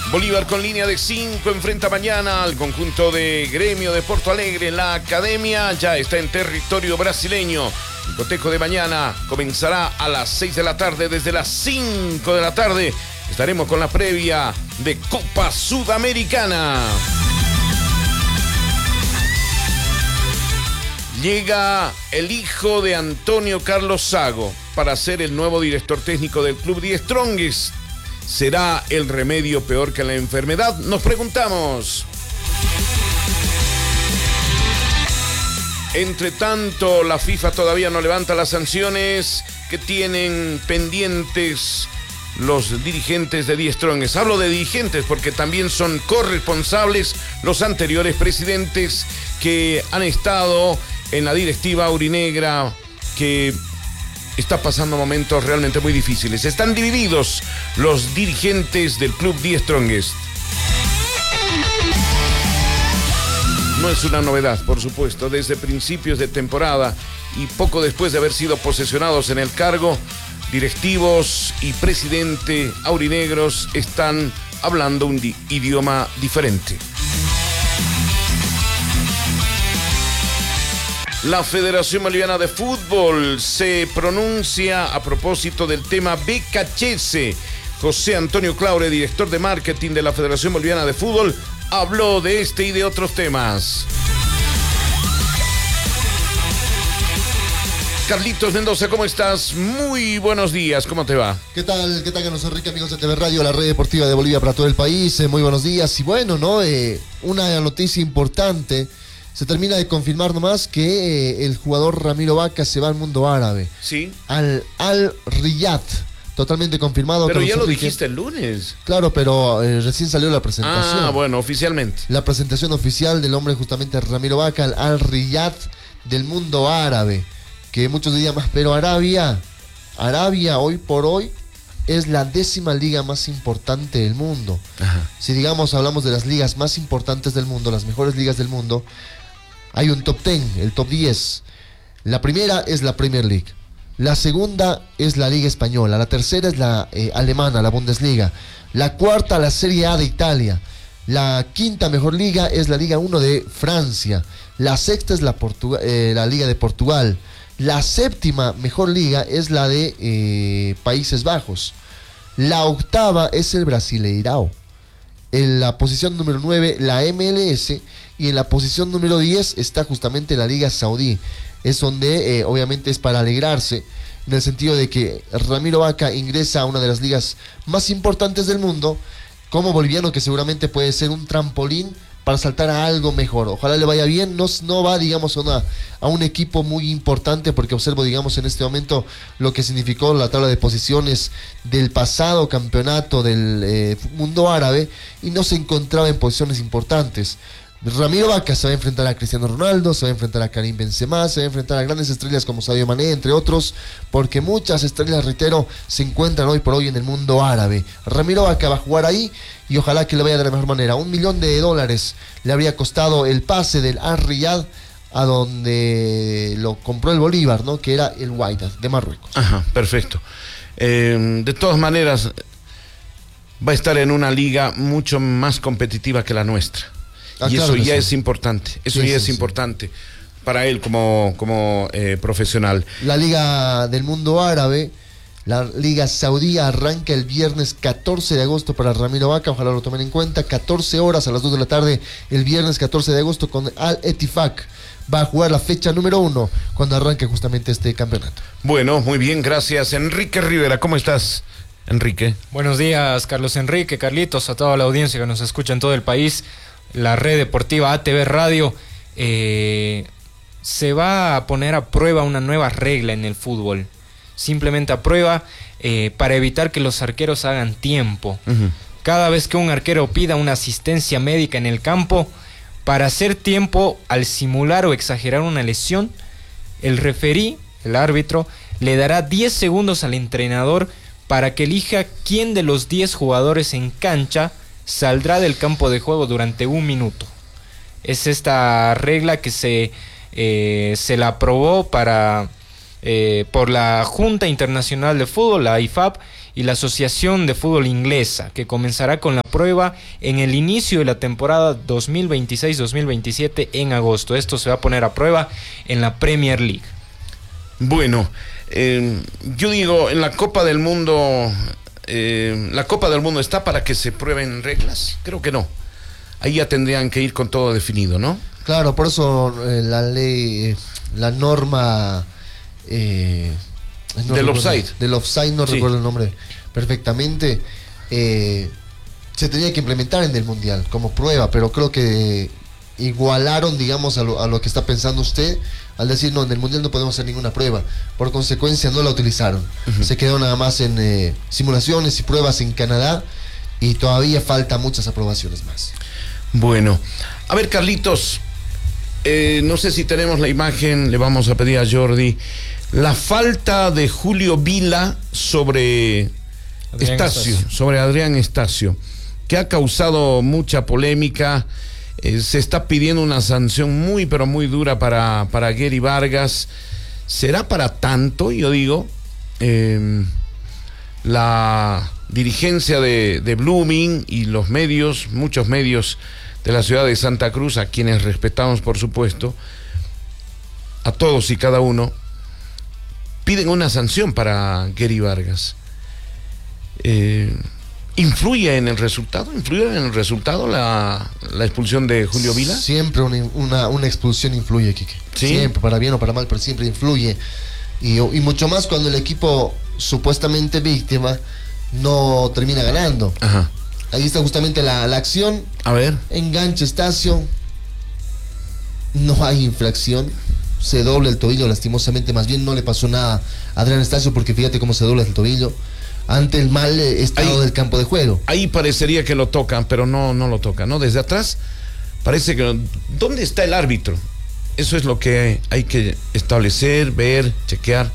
Bolívar con línea de 5 enfrenta mañana al conjunto de Gremio de Porto Alegre. La academia ya está en territorio brasileño. El cotejo de mañana comenzará a las 6 de la tarde. Desde las 5 de la tarde estaremos con la previa de Copa Sudamericana. Llega el hijo de Antonio Carlos Sago para ser el nuevo director técnico del club The Strongest. ¿Será el remedio peor que la enfermedad? Nos preguntamos. Entre tanto, la FIFA todavía no levanta las sanciones que tienen pendientes los dirigentes de The Strongest. Hablo de dirigentes porque también son corresponsables los anteriores presidentes que han estado en la directiva aurinegra, que está pasando momentos realmente muy difíciles. Están divididos los dirigentes del club The Strongest. No es una novedad, por supuesto. Desde principios de temporada y poco después de haber sido posesionados en el cargo, directivos y presidente aurinegros están hablando un idioma diferente. La Federación Boliviana de Fútbol se pronuncia a propósito del tema BKHS. José Antonio Claure, director de marketing de la Federación Boliviana de Fútbol, habló de este y de otros temas. Carlitos Mendoza, ¿cómo estás? Muy buenos días, ¿cómo te va? ¿Qué tal, Carlos Enrique, amigos de TV Radio, la red deportiva de Bolivia para todo el país? Muy buenos días. Y bueno, ¿no? Una noticia importante. Se termina de confirmar nomás que el jugador Ramiro Vaca se va al mundo árabe. Sí. Al Al-Riyad. Totalmente confirmado. Pero ya lo dijiste el lunes. Claro, pero recién salió la presentación. Ah, bueno, oficialmente. La presentación oficial del hombre justamente Ramiro Vaca, al Al-Riyad del mundo árabe. Que muchos dirían más, pero Arabia hoy por hoy es la 10ª liga más importante del mundo. Ajá. Si digamos hablamos de las ligas más importantes del mundo, las mejores ligas del mundo, hay un top 10, el top 10. La primera es la Premier League. La segunda es la Liga Española. La tercera es la alemana, la Bundesliga. La cuarta, la Serie A de Italia. La quinta mejor liga es la Liga 1 de Francia. La sexta es la Liga de Portugal. La séptima mejor liga es la de Países Bajos. La octava es el Brasileirao. En la posición número 9, la MLS. Y en la posición número 10 está justamente la Liga Saudí. Es donde obviamente es para alegrarse, en el sentido de que Ramiro Vaca ingresa a una de las ligas más importantes del mundo, como boliviano, que seguramente puede ser un trampolín para saltar a algo mejor. Ojalá le vaya bien. No va, digamos, a un equipo muy importante, porque observo, digamos, en este momento lo que significó la tabla de posiciones del pasado campeonato del mundo árabe, y no se encontraba en posiciones importantes. Ramiro Vaca se va a enfrentar a Cristiano Ronaldo, se va a enfrentar a Karim Benzema, se va a enfrentar a grandes estrellas como Sadio Mané, entre otros, porque muchas estrellas, reitero, se encuentran hoy por hoy en el mundo árabe. Ramiro Vaca va a jugar ahí y ojalá que le vaya de la mejor manera. $1 millón le habría costado el pase del Al-Riyad a donde lo compró el Bolívar, ¿no? Que era el Wydad de Marruecos. Ajá, perfecto. De todas maneras, va a estar en una liga mucho más competitiva que la nuestra. Y claro, eso ya es importante. Eso ya es importante para él como profesional. La Liga del Mundo Árabe, la Liga Saudí, arranca el viernes 14 de agosto para Ramiro Vaca. Ojalá lo tomen en cuenta. 14 horas a las 2 de la tarde, el viernes 14 de agosto, con Al-Etifak. Va a jugar la fecha número 1 cuando arranque justamente este campeonato. Bueno, muy bien, gracias. Enrique Rivera, ¿cómo estás, Enrique? Buenos días, Carlos Enrique, Carlitos, a toda la audiencia que nos escucha en todo el país. La red deportiva ATV Radio se va a poner a prueba una nueva regla en el fútbol. Simplemente a prueba para evitar que los arqueros hagan tiempo. Uh-huh. Cada vez que un arquero pida una asistencia médica en el campo, para hacer tiempo al simular o exagerar una lesión, el referí, el árbitro, le dará 10 segundos al entrenador para que elija quién de los 10 jugadores en cancha saldrá del campo de juego durante 1 minuto. Es esta regla que se la aprobó por la Junta Internacional de Fútbol, la IFAB, y la Asociación de Fútbol Inglesa, que comenzará con la prueba en el inicio de la temporada 2026-2027 en agosto. Esto se va a poner a prueba en la Premier League. Bueno, yo digo, en la Copa del Mundo, ¿la Copa del Mundo está para que se prueben reglas? Creo que no. Ahí ya tendrían que ir con todo definido, ¿no? Claro, por eso la ley, la norma del offside. Del offside, no Sí. recuerdo el nombre perfectamente. Se tenía que implementar en el Mundial como prueba, pero creo que igualaron, digamos, a lo que está pensando usted al decir, no, en el Mundial no podemos hacer ninguna prueba. Por consecuencia, no la utilizaron. Se quedó nada más en simulaciones y pruebas en Canadá y todavía falta muchas aprobaciones más. Bueno, a ver, Carlitos, no sé si tenemos la imagen, le vamos a pedir a Jordi. La falta de Julio Vila sobre Adrián Estacio, que ha causado mucha polémica. Se está pidiendo una sanción muy, pero muy dura para Gary Vargas. ¿Será para tanto? Yo digo, la dirigencia de Blooming y los medios, muchos medios de la ciudad de Santa Cruz, a quienes respetamos, por supuesto, a todos y cada uno, piden una sanción para Gary Vargas. ¿Influye en el resultado? ¿Influye en el resultado la expulsión de Julio Vila? Siempre una expulsión influye, Quique. ¿Sí? Siempre, para bien o para mal, pero siempre influye. Y mucho más cuando el equipo supuestamente víctima no termina ganando. Ajá. Ahí está justamente la acción. A ver. Enganche Estacio. No hay infracción. Se dobla el tobillo, lastimosamente. Más bien no le pasó nada a Adrián Estacio, porque fíjate cómo se dobla el tobillo ante el mal estado del campo de juego. Ahí parecería que lo tocan, pero no lo tocan, ¿no? Desde atrás parece que... ¿Dónde está el árbitro? Eso es lo que hay que establecer, ver, chequear.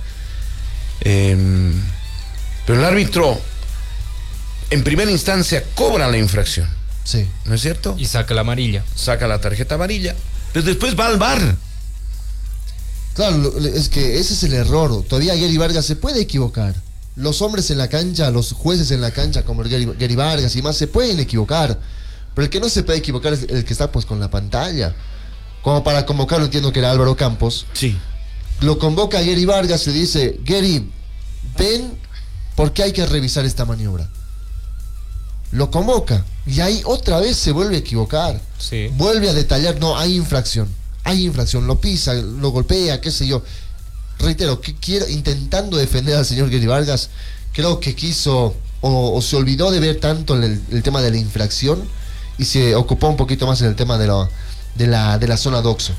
Pero el árbitro, en primera instancia, cobra la infracción. Sí. ¿No es cierto? Y saca la amarilla. Saca la tarjeta amarilla. Pero después va al VAR. Claro, es que ese es el error. Todavía Gary Vargas se puede equivocar. Los hombres en la cancha, los jueces en la cancha, como Gary Vargas y más, se pueden equivocar. Pero el que no se puede equivocar es el que está pues con la pantalla. Como para convocarlo, entiendo que era Álvaro Campos. Sí. Lo convoca a Gary Vargas y dice, Gary, ven, porque hay que revisar esta maniobra. Lo convoca y ahí otra vez se vuelve a equivocar. Sí. Vuelve a detallar, no, hay infracción, lo pisa, lo golpea, qué sé yo. Reitero, que intentando defender al señor Gary Vargas, creo que quiso o se olvidó de ver tanto el tema de la infracción y se ocupó un poquito más en el tema de la zona doxo.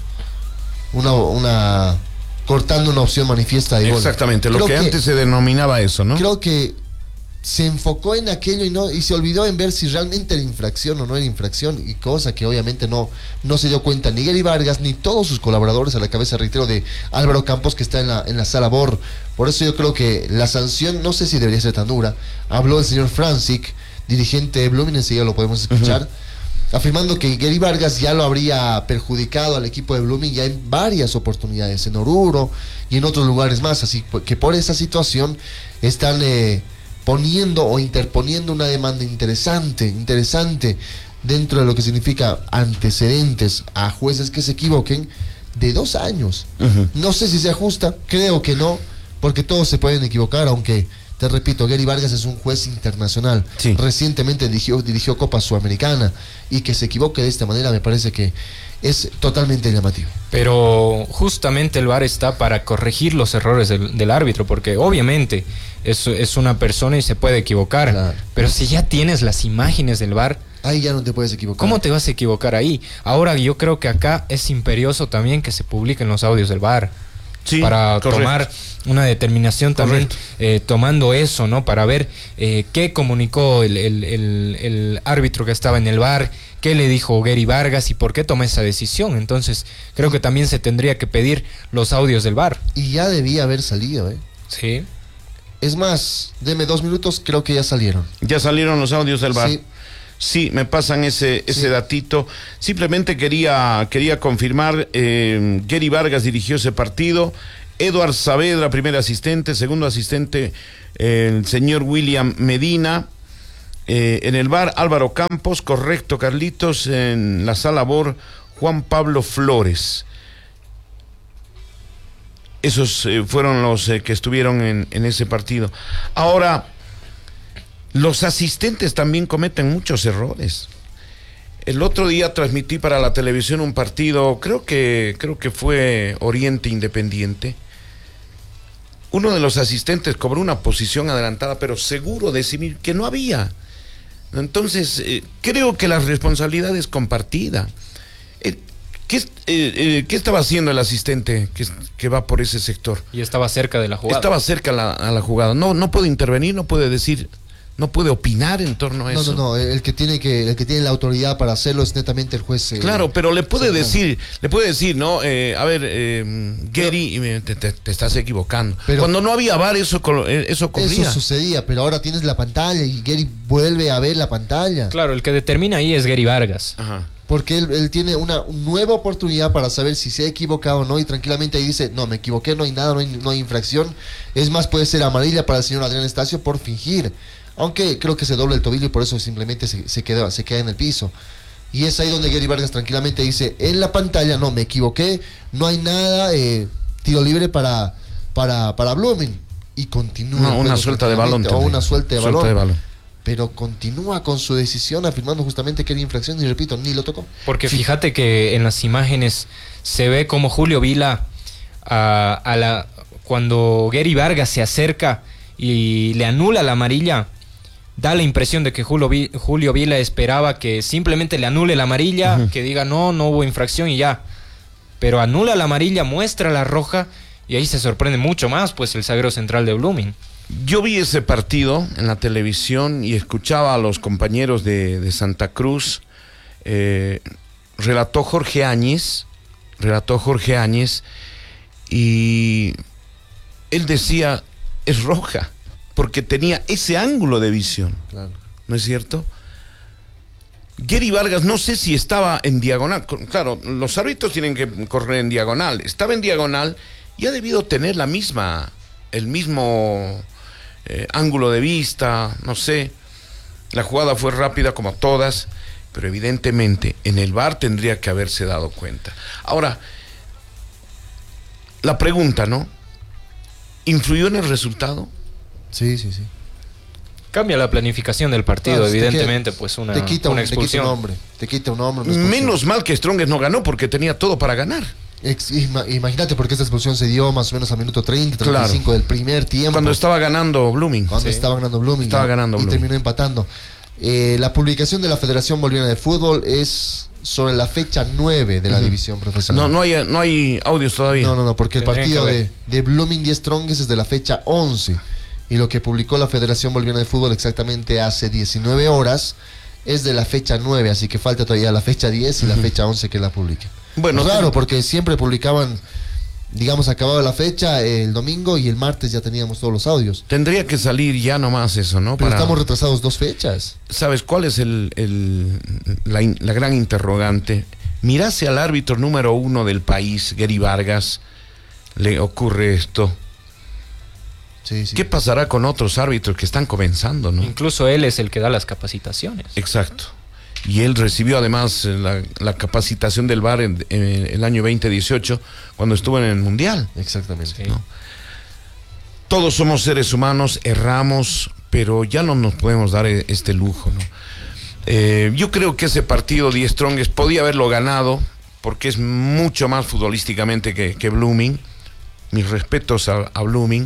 Cortando una opción manifiesta de gol. Exactamente, lo Creo que antes se denominaba eso, ¿no? Creo que se enfocó en aquello y se olvidó en ver si realmente era infracción o no era infracción, y cosa que obviamente no se dio cuenta ni Gary Vargas ni todos sus colaboradores, a la cabeza, reitero, de Álvaro Campos, que está en la sala BOR. Por eso yo creo que la sanción no sé si debería ser tan dura. Habló el señor Francic, dirigente de Blooming, enseguida lo podemos escuchar, afirmando que Gary Vargas ya lo habría perjudicado al equipo de Blooming ya en varias oportunidades, en Oruro y en otros lugares más, así que por esa situación están poniendo o interponiendo una demanda interesante dentro de lo que significa antecedentes a jueces que se equivoquen de 2 años. No sé si sea justa, creo que no, porque todos se pueden equivocar, aunque te repito, Gary Vargas es un juez internacional. Sí. Recientemente dirigió Copa Sudamericana, y que se equivoque de esta manera me parece que es totalmente llamativo. Pero justamente el VAR está para corregir los errores del árbitro, porque obviamente es una persona y se puede equivocar. Claro. Pero si ya tienes las imágenes del VAR, Ahí ya no te puedes equivocar. ¿cómo te vas a equivocar ahí? Ahora yo creo que acá es imperioso también que se publiquen los audios del VAR. Sí, para correcto. tomar una determinación también, tomando eso, ¿no? Para ver qué comunicó el árbitro que estaba en el VAR, qué le dijo Gary Vargas y por qué tomó esa decisión. Entonces, creo que también se tendría que pedir los audios del VAR. Y ya debía haber salido, Sí. Es más, deme 2 minutos, creo que ya salieron. Ya salieron los audios del VAR. Sí. Sí, me pasan ese datito. Simplemente quería confirmar, Gary Vargas dirigió ese partido Edward Saavedra, primer asistente. Segundo asistente, el señor William Medina. En el bar, Álvaro Campos. Correcto, Carlitos. En la sala BOR, Juan Pablo Flores. Esos fueron los que estuvieron en ese partido. Ahora, los asistentes también cometen muchos errores. El otro día transmití para la televisión un partido, creo que fue Oriente Independiente. Uno de los asistentes cobró una posición adelantada, pero seguro de sí mismo, que no había. Entonces, creo que la responsabilidad es compartida. ¿Qué estaba haciendo el asistente que va por ese sector? Y estaba cerca de la jugada. Estaba cerca a la jugada. No puede intervenir, no puede decir, no puede opinar en torno a eso. No, el que tiene la autoridad para hacerlo es netamente el juez. Claro, pero le puede decir, ¿no? A ver, Gary, te estás equivocando. Pero cuando no había VAR, eso ocurría. Eso sucedía, pero ahora tienes la pantalla y Gary vuelve a ver la pantalla. Claro, el que determina ahí es Gary Vargas. Ajá. Porque él tiene una nueva oportunidad para saber si se ha equivocado o no, y tranquilamente ahí dice, no, me equivoqué, no hay nada, no hay infracción. Es más, puede ser amarilla para el señor Adrián Estacio por fingir. Aunque creo que se dobla el tobillo y por eso simplemente se queda en el piso. Y es ahí donde Gary Vargas tranquilamente dice, en la pantalla, no, me equivoqué, no hay nada, tiro libre para Blooming. Y continúa. No, una suelta de balón. O una suelta de balón. Pero continúa con su decisión afirmando justamente que era infracción y repito, ni lo tocó. Porque fíjate que en las imágenes se ve como Julio Vila cuando Gary Vargas se acerca y le anula la amarilla, da la impresión de que Julio Vila esperaba que simplemente le anule la amarilla, que diga no hubo infracción y ya. Pero anula la amarilla, muestra la roja y ahí se sorprende mucho más pues el zaguero central de Blooming. Yo vi ese partido en la televisión y escuchaba a los compañeros de Santa Cruz. Relató Jorge Áñez y él decía, es roja, porque tenía ese ángulo de visión. Claro. ¿No es cierto? Gary Vargas, no sé si estaba en diagonal. Claro, los árbitros tienen que correr en diagonal. Estaba en diagonal y ha debido tener el mismo ángulo de vista, no sé. La jugada fue rápida como todas, pero evidentemente en el VAR tendría que haberse dado cuenta. Ahora, la pregunta, ¿no? ¿Influyó en el resultado? Sí. Cambia la planificación del partido, Claro, evidentemente, pues una expulsión. Te quita un hombre. Menos mal que Strongest no ganó porque tenía todo para ganar. Imagínate porque esta expulsión se dio más o menos a minuto 30, 35 del primer tiempo. Cuando estaba ganando Blooming. Estaba ganando Blooming. Y terminó empatando. La publicación de la Federación Boliviana de Fútbol es sobre la fecha 9 de la división profesional. No hay audios todavía. No, porque el partido de Blooming y Strongest es de la fecha 11. Y lo que publicó la Federación Boliviana de Fútbol exactamente hace 19 horas es de la fecha 9, así que falta todavía la fecha 10 y la fecha 11 que la publiquen. Bueno, claro, porque siempre publicaban, digamos, acababa la fecha el domingo y el martes ya teníamos todos los audios. Tendría que salir ya nomás eso, ¿no? Pero estamos retrasados 2 fechas. ¿Sabes cuál es la gran interrogante? Mirase al árbitro número 1 del país, Gary Vargas, le ocurre esto. Sí. ¿Qué pasará con otros árbitros que están comenzando, no? Incluso él es el que da las capacitaciones. Exacto. Y él recibió además la capacitación del VAR en el año 2018, cuando estuvo en el Mundial. Exactamente. Sí. ¿No? Todos somos seres humanos, erramos, pero ya no nos podemos dar este lujo, ¿no? Yo creo que ese partido de Strongest podía haberlo ganado, porque es mucho más futbolísticamente que Blooming. Mis respetos a Blooming.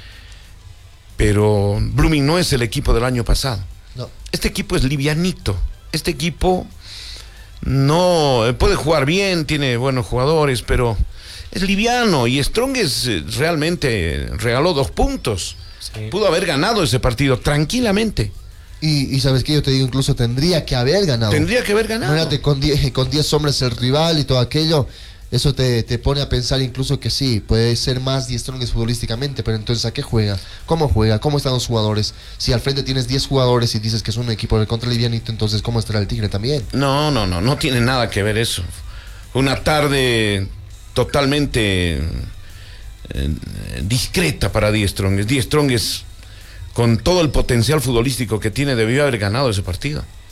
Pero Blooming no es el equipo del año pasado. No. Este equipo es livianito. Este equipo no puede jugar bien, tiene buenos jugadores, pero es liviano. Y Strongest realmente regaló 2 puntos. Sí. Pudo haber ganado ese partido tranquilamente. Y sabes que yo te digo, incluso tendría que haber ganado. Imagínate con 10 hombres el rival y todo aquello. Eso te pone a pensar incluso que sí, puede ser más Die Strongest futbolísticamente, pero entonces ¿a qué juega? ¿Cómo juega? ¿Cómo están los jugadores? Si al frente tienes 10 jugadores y dices que es un equipo de contra livianito, entonces ¿cómo estará el Tigre también? No tiene nada que ver eso. Una tarde totalmente discreta para Die Strongest. Die Strongest, con todo el potencial futbolístico que tiene, debió haber ganado ese partido.